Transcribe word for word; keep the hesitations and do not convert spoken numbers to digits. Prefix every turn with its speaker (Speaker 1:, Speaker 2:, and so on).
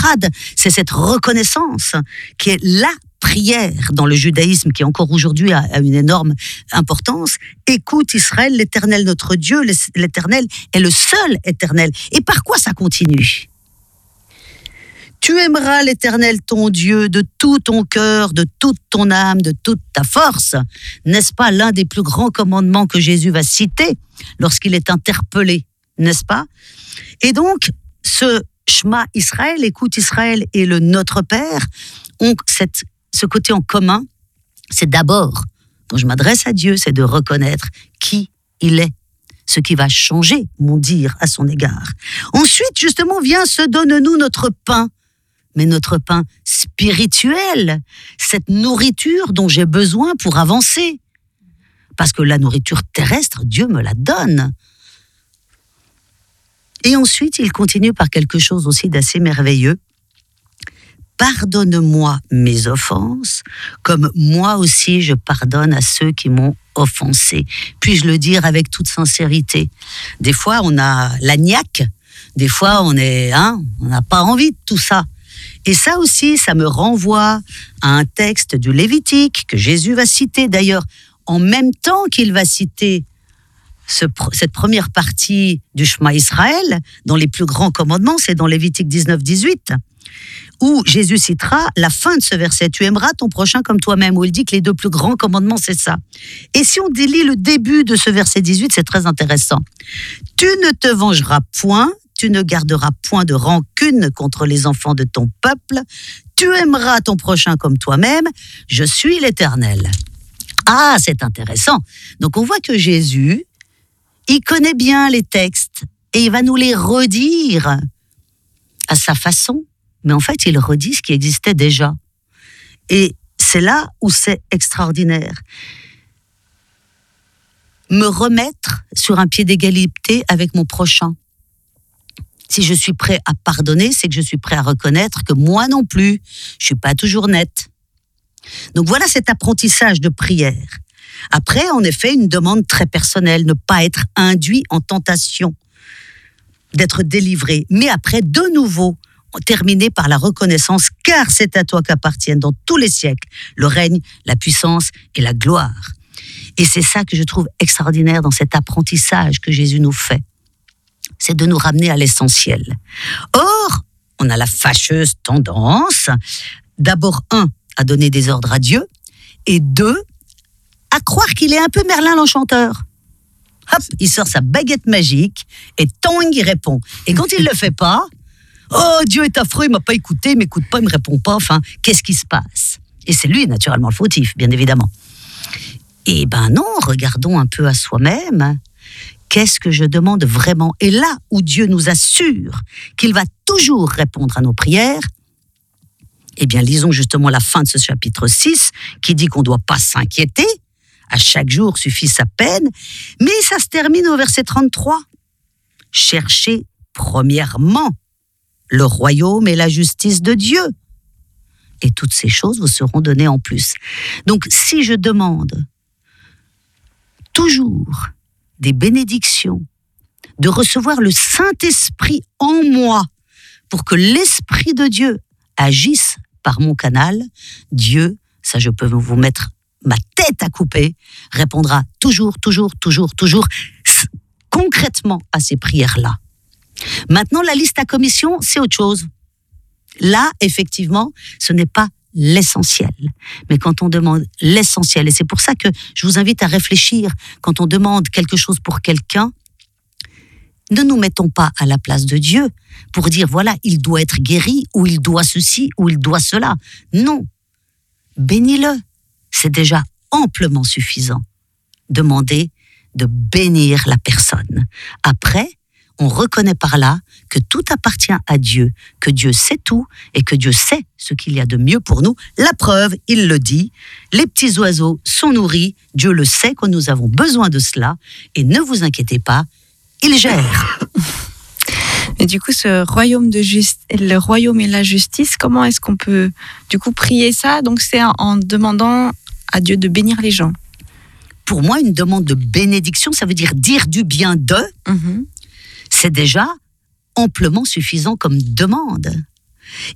Speaker 1: grade, c'est cette reconnaissance qui est la prière dans le judaïsme, qui encore aujourd'hui a, a une énorme importance. Écoute Israël, l'Éternel notre Dieu, l'Éternel est le seul éternel. Et par quoi ça continue ? Tu aimeras l'Éternel ton Dieu de tout ton cœur, de toute ton âme, de toute ta force. N'est-ce pas l'un des plus grands commandements que Jésus va citer lorsqu'il est interpellé, n'est-ce pas ? Et donc, ce Shema Israël, écoute Israël et le Notre Père, ont cette, ce côté en commun. C'est d'abord, quand je m'adresse à Dieu, c'est de reconnaître qui il est. Ce qui va changer mon dire à son égard. Ensuite, justement, vient ce « donne-nous notre pain ». Mais notre pain spirituel, cette nourriture dont j'ai besoin pour avancer. Parce que la nourriture terrestre, Dieu me la donne. Et ensuite, il continue par quelque chose aussi d'assez merveilleux. Pardonne-moi mes offenses, comme moi aussi je pardonne à ceux qui m'ont offensé. Puis-je le dire avec toute sincérité. Des fois, on a la niaque. Des fois, on est, hein, on n'a pas envie de tout ça. Et ça aussi, ça me renvoie à un texte du Lévitique que Jésus va citer d'ailleurs en même temps qu'il va citer ce, cette première partie du Shema Israël, dans les plus grands commandements, c'est dans Lévitique dix-neuf dix-huit, où Jésus citera la fin de ce verset. Tu aimeras ton prochain comme toi-même, où il dit que les deux plus grands commandements, c'est ça. Et si on délie le début de ce verset dix-huit, c'est très intéressant. Tu ne te vengeras point, tu ne garderas point de rancune contre les enfants de ton peuple, tu aimeras ton prochain comme toi-même, je suis l'Éternel. Ah, c'est intéressant. Donc on voit que Jésus, il connaît bien les textes et il va nous les redire à sa façon, mais en fait il redit ce qui existait déjà. Et c'est là où c'est extraordinaire. Me remettre sur un pied d'égalité avec mon prochain. Si je suis prêt à pardonner, c'est que je suis prêt à reconnaître que moi non plus, je suis pas toujours nette. Donc voilà cet apprentissage de prière. Après, en effet, une demande très personnelle, ne pas être induit en tentation, d'être délivré. Mais après, de nouveau, terminer par la reconnaissance, car c'est à toi qu'appartiennent dans tous les siècles le règne, la puissance et la gloire. Et c'est ça que je trouve extraordinaire dans cet apprentissage que Jésus nous fait. C'est de nous ramener à l'essentiel. Or, on a la fâcheuse tendance, d'abord, un, à donner des ordres à Dieu, et deux, à croire qu'il est un peu Merlin l'Enchanteur. Hop, il sort sa baguette magique, et tong, il répond. Et quand il ne le fait pas, oh, Dieu est affreux, il ne m'a pas écouté, il ne m'écoute pas, il ne me répond pas, enfin, qu'est-ce qui se passe ? Et c'est lui, naturellement, le fautif, bien évidemment. Eh ben non, regardons un peu à soi-même. Qu'est-ce que je demande vraiment ? Et là où Dieu nous assure qu'il va toujours répondre à nos prières, eh bien, lisons justement la fin de ce chapitre six, qui dit qu'on ne doit pas s'inquiéter, à chaque jour suffit sa peine, mais ça se termine au verset trente-trois. Cherchez premièrement le royaume et la justice de Dieu, et toutes ces choses vous seront données en plus. Donc, si je demande toujours des bénédictions, de recevoir le Saint-Esprit en moi pour que l'Esprit de Dieu agisse par mon canal, Dieu, ça je peux vous mettre ma tête à couper, répondra toujours, toujours, toujours, toujours concrètement à ces prières-là. Maintenant, la liste à commission, c'est autre chose. Là, effectivement, ce n'est pas l'essentiel. Mais quand on demande l'essentiel, et c'est pour ça que je vous invite à réfléchir, quand on demande quelque chose pour quelqu'un, ne nous mettons pas à la place de Dieu pour dire, voilà, il doit être guéri, ou il doit ceci, ou il doit cela. Non, bénis-le. C'est déjà amplement suffisant. Demandez de bénir la personne. Après, on reconnaît par là que tout appartient à Dieu, que Dieu sait tout et que Dieu sait ce qu'il y a de mieux pour nous. La preuve, il le dit, les petits oiseaux sont nourris, Dieu le sait que nous avons besoin de cela et ne vous inquiétez pas, il gère.
Speaker 2: Et du coup, ce royaume de juste, le royaume et la justice, comment est-ce qu'on peut du coup prier ça ? Donc c'est en demandant à Dieu de bénir les gens.
Speaker 1: Pour moi, une demande de bénédiction, ça veut dire dire du bien d'eux. Mm-hmm. C'est déjà amplement suffisant comme demande.